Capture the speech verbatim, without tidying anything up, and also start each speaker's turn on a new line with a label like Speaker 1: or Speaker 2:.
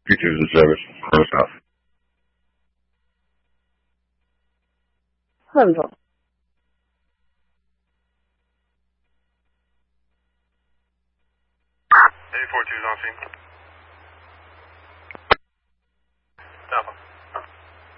Speaker 1: Features and service. Close off.
Speaker 2: Hello.
Speaker 3: eight four two is on scene. Alpha.